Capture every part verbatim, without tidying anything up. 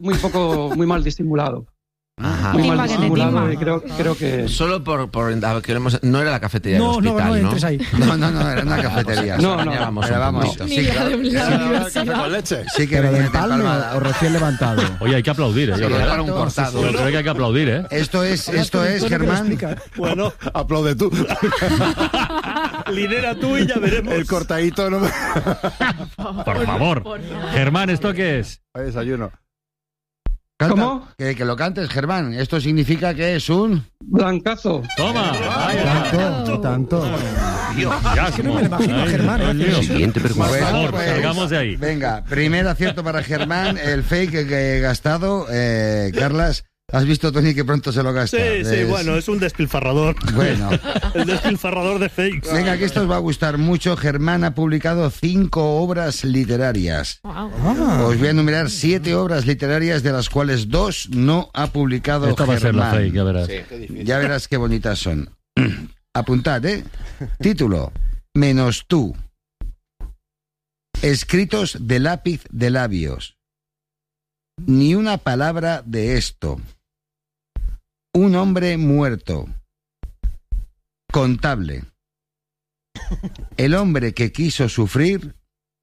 muy poco, muy mal disimulado. Ajá. Muy Timba mal que te disimulado timba. y creo, creo que... Solo por... por a ver, queremos, no era la cafetería No, del no, hospital, no ¿no? entres ahí. No, no, no, era una cafetería. No, no, Ya vamos Pero un vamos, poquito. Ni sí, la claro. de la ¿Café universidad. con leche? Sí que ¿Pero venía del palme empalmada. o recién levantado? Oye, hay que aplaudir, ¿eh? Yo Sí, creo, para un cortado. yo creo que hay que aplaudir, ¿eh? Esto es, esto es, Germán. Bueno, aplaude tú. Lidera tú y ya veremos. El cortadito no me... Por favor. Germán, ¿esto qué es? Desayuno. Canta, ¿Cómo? Que, que lo cantes, Germán. Esto significa que es un... Blancazo. Toma. Tanto, tanto. Ya, Que no me lo imagino a Germán. Dios mío. Siguiente pregunta. Por favor, pues, salgamos de ahí. Venga, primer acierto para Germán. El fake que he gastado. Eh, Carlas, ¿has visto, Tony, que pronto se lo gasta? Sí, sí, Es- bueno, es un despilfarrador. Bueno. El despilfarrador de fakes. Venga, que esto os va a gustar mucho. Germán ha publicado cinco obras literarias. Wow. Os voy a enumerar siete obras literarias, de las cuales dos no ha publicado Esta va a ser la Germán. fake, ya verás. Ya verás qué bonitas son. Apuntad, ¿eh? Título: Menos tú. Escritos de lápiz de labios. Ni una palabra de esto. Un hombre muerto. Contable. El hombre que quiso sufrir.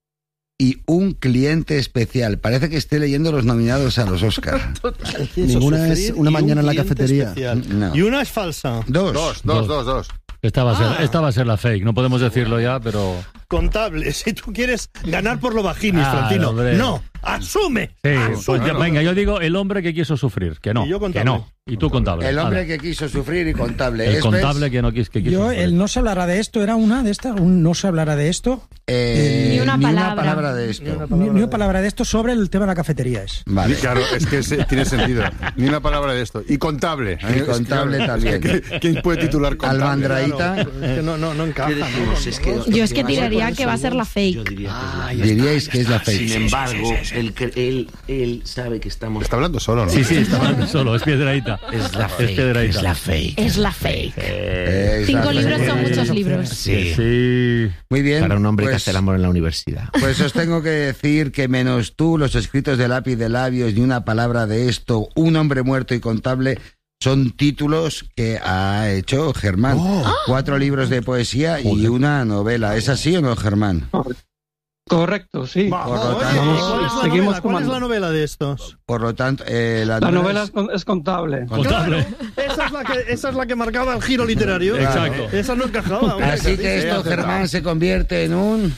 Y un cliente especial. Parece que esté leyendo los nominados a los Oscar. Ninguna es una Y un mañana en la cliente cafetería. especial. No. Y una es falsa. Dos. Dos, dos, dos, dos. Esta va, a ser, Ah. esta va a ser la fake, no podemos decirlo ya, pero... Contable. Si tú quieres ganar por lo bajinis, Ah, Florentino. hombre. No, asume. Sí, Asume. pues ya, venga, yo digo el hombre que quiso sufrir, que no, Y yo que contable. no, y tú contable. El hombre Vale. que quiso sufrir y contable. El Esto es, contable que no quis, que quiso Yo, sufrir. el no se hablará de esto, era una de estas, un no se hablará de esto. eh, Ni una palabra. de esto. Ni, ni una palabra de esto sobre el tema de la cafetería es. Vale. Claro, es que se- tiene sentido. Ni una palabra de esto. Y contable. Y contable también. ¿Quién puede titular contable? Albandraíta. Es que no, no, no encaja. ¿no? Yo es que tiraría que va a ser la fake. Diríais que es la fake. Sin embargo, él, cre- él, él sabe que estamos... Está hablando solo, ¿no? Sí, sí, está hablando solo, es Piedraíta. Es la Es fake, Piedraíta. es la fake. Es la fake. Es Cinco la libros fake. son muchos libros. Sí. Sí. Muy bien. Para un hombre que pues, hace el amor en la universidad. Pues os tengo que decir que menos tú, los escritos de lápiz de labios, ni una palabra de esto, un hombre muerto y contable, son títulos que ha hecho Germán. Cuatro libros de poesía y una novela. ¿Es así o no, Germán? Correcto, sí. Va, Por lo oye, tanto- ¿y ¿cuál, es la Seguimos novela? ¿Cuál es tomando. la novela de estos? Por lo tanto, eh, la, La novela es- es, con- es contable. Contable. Esa es la que, esa es la que marcaba el giro literario. Exacto. Esa no encajaba. hombre, Así sí, que sí, esto, acertado. Germán, se convierte en un...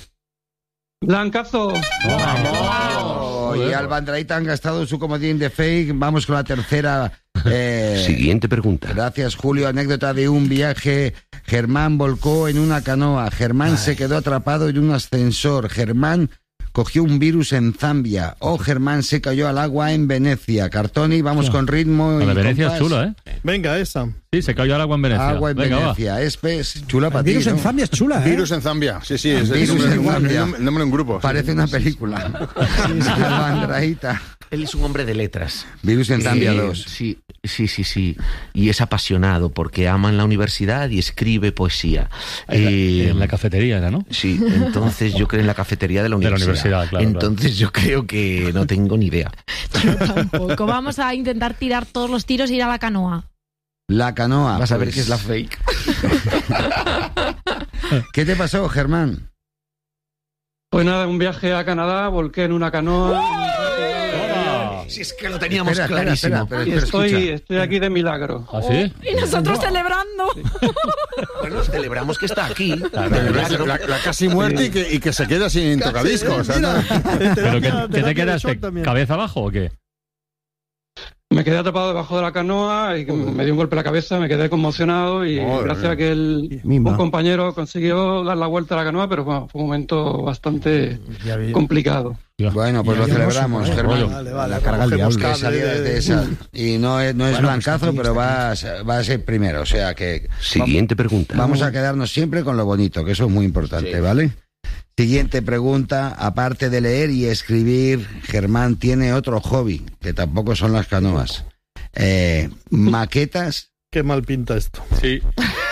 Blancazo. ¡Vamos! Y Albandraíta han gastado su comodín de fake. Vamos con la tercera. eh, Siguiente pregunta. Gracias, Julio. Anécdota de un viaje. Germán volcó en una canoa. Germán se quedó atrapado en un ascensor. Germán cogió un virus en Zambia. O Germán se cayó al agua en Venecia. Cartoni, vamos con ritmo. La y de Venecia es compás. chula, ¿eh? Venga, esa. Sí, se cayó al agua en Venecia. Agua en Venga, va. Venecia. Es, es chula para El ti, virus en ¿no? Zambia es chula, ¿eh? Virus en Zambia. Sí, sí, es el Virus nombre, en de un- Zambia. el nombre de un grupo. Parece una película. Albandraíta. Él es un hombre de letras. Virus en Zambia Eh, dos. Sí, sí, sí, sí. Y es apasionado porque ama en la universidad y escribe poesía. Eh, En la cafetería era, ¿no? Sí, entonces yo creo en la cafetería de la De la universidad. universidad, claro, Entonces yo creo que no tengo ni idea. Yo tampoco. Vamos a intentar tirar todos los tiros e ir a la canoa. La canoa. Vas a ver pues. que es la fake. ¿Qué te pasó, Germán? Pues nada, un viaje a Canadá, volqué en una canoa. Si es que lo teníamos Espera, espera, clarísimo. espera, pero- Y pero estoy, escucha. estoy aquí de milagro. ¿Ah, sí? Y nosotros celebrando. Bueno, celebramos que está aquí. La, la- la casi muerte y que, y que se queda sin tocadiscos. o sea, no- ¿Pero que, que te terapia de quedaste shock también. cabeza abajo o qué? Me quedé atrapado debajo de la canoa y me dio un golpe en la cabeza, me quedé conmocionado y Madre gracias mía. a que el, Mimba. un compañero consiguió dar la vuelta a la canoa, pero bueno, fue un momento bastante Ya vi- complicado. Bueno, pues Ya lo habíamos celebramos, superado. Germán. Vale, vale. La carga al cogemos diablo. Que cable salieras de esa. Y no es, no es Bueno, pues blancazo, aquí, pero está va a, ser- va a ser primero. O sea que Siguiente pregunta. vamos a quedarnos siempre con lo bonito, que eso es muy importante, Sí. ¿vale? Siguiente pregunta. Aparte de leer y escribir, Germán tiene otro hobby, que tampoco son las canoas. Eh, maquetas, Qué mal pinta esto. Sí.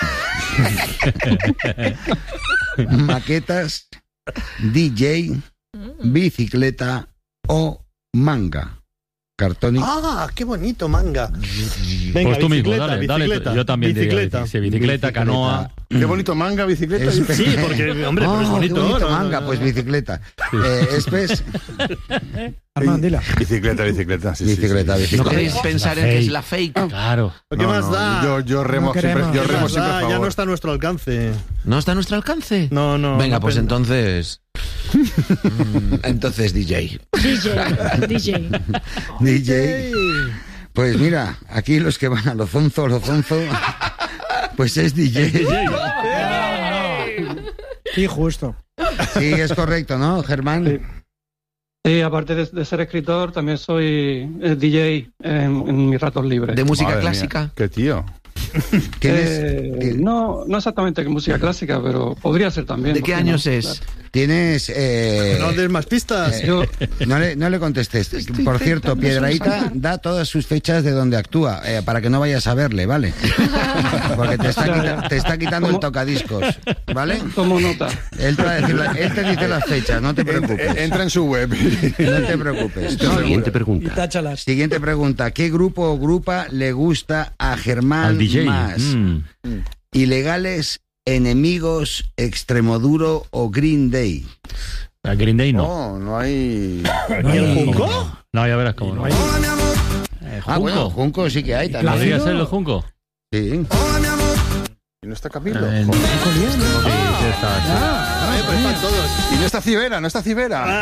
maquetas, D J, bicicleta o manga. Cartoni. Ah, qué bonito manga. Venga, Pues tú mismo, bicicleta, dale, dale. bicicleta. Yo también diría Bicicleta. bici- sí, bicicleta, canoa. Qué bonito manga, bicicleta. Espe- Sí, porque, hombre, Oh, pero es bonito. qué bonito ¿no? manga, pues bicicleta. Eh, Espes, Armand, dila. Bicicleta, bicicleta. Sí, sí, bicicleta, sí. ¿No bicicleta. queréis pensar en que es la fake? Claro. ¿Qué No, más no, da? Yo, yo remo No siempre, queremos. yo ¿Qué remo más siempre a da? favor. Ya no está a nuestro alcance. ¿No está a nuestro alcance? No, no. Venga, no pues pena. entonces... Mm, entonces D J. D J, D J. D J. Pues mira, aquí los que van a lo zonzo, lo zonzo, pues es D J. Sí, justo. Sí, es correcto, ¿no, Germán? Sí. Sí, aparte de, de ser escritor, también soy eh, D J en, en mis ratos libres. ¿De música Madre clásica? mía, qué tío. ¿Tienes, Eh, ti- no, no exactamente que música clásica, pero podría ser también. ¿De ¿por qué no? años es? tienes eh, No des más pistas. eh, Yo, no, le, no le contestes. Por cierto, Piedrahíta da todas sus fechas de donde actúa, eh, para que no vayas a verle, ¿vale? Porque te está, quita- te está quitando el tocadiscos, ¿vale? tomo nota. Él te, va a decir la- él te dice las fechas, no te Entra, preocupes. entra en su web. No te preocupes. No, Siguiente Y pregunta. táchalas. Siguiente pregunta. ¿Qué grupo o grupa le gusta a Germán Al D J. más? Mm. ¿Ilegales, Enemigos, Extremoduro o Green Day? A Green Day no. No, no hay. ¿Y el ¿Cómo Junco? no? No, ya verás cómo no. Eh, Ah, bueno, Junco. Junco sí que hay también. ¿Podría ser el Junco? Sí. ¿Y no está Camilo? Eh, Joder. sí, sí está, sí. Ah, pues están todos. Y no está Cibera, no está Cibera.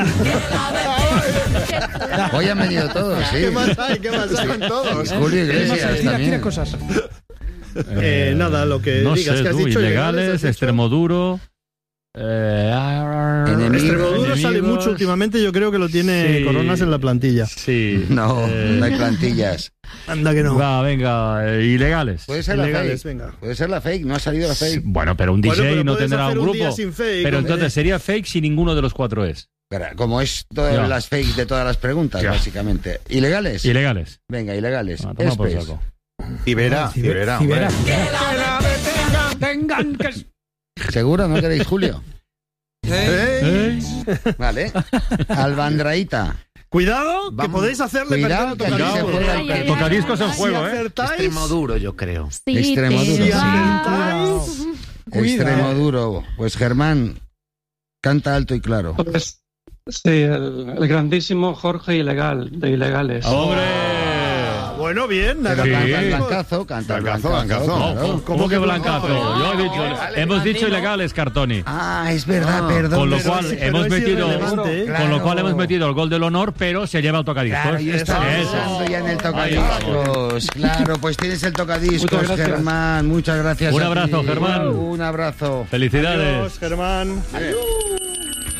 Hoy han venido todos, sí. ¿Qué más hay? ¿Qué más hay? Están todos. Julio Iglesias Tira, tira también. cosas. Eh, nada, lo que no digas. sé, ¿Qué has tú, dicho? ilegales, ¿Has dicho? Extremoduro. Eh, Enemigos. Extremoduro sale enemigos. mucho últimamente. Yo creo que lo tiene Sí. Coronas en la plantilla. Sí. No, eh, no hay plantillas. Anda que no. Va, venga, eh, ilegales. Puede ser la Ilegales, fake. venga. Puede ser la fake, no ha salido la fake. Bueno, pero un D J Bueno, pero no puedes tendrá hacer un un día grupo. sin fake, pero hombre. entonces sería fake si ninguno de los cuatro es. Espera, como es todas Ya. las fake de todas las preguntas, Ya. básicamente. ¿Ilegales? Ilegales. Venga, ilegales. Ah, toma por Espes. saco. Cibera, Cibera, hombre. Cibera. ¿Seguro? ¿No queréis Julio? ¿Eh? Vale. Albandraíta. Cuidado, que Vamos. podéis hacerle Cuidado, perder que el aquí se tocadiscos. juega Ay, el ay, ay. Tocadiscos en Si juego, ¿eh? acertáis, Extremoduro, yo creo. Sí, Extremoduro. te si va. acertáis, Extremo duro. Pues Germán, canta alto y claro. Pues, sí, el, el grandísimo Jorge Ilegal, de Ilegales. ¡Hombre! bueno, bien. Pero Sí. canta el blancazo, canta el Blancazo, blancazo. blancazo. claro. ¿Cómo que blancazo? Yo he dicho, hemos dicho ilegales, Cartoni. Ah, es verdad, Ah, perdón. Con lo pero cual sí, pero hemos es metido, irrelevante, ¿eh? con lo Claro. cual hemos metido el gol del honor, pero se lleva el tocadiscos. Claro, yo estaba Eso. pensando ya en el Ahí tocadiscos. Claro, pues tienes el tocadiscos, Muchas gracias. Germán. Muchas gracias. Un a abrazo, ti. Germán. Un abrazo. Felicidades. Adiós, Germán. Adiós.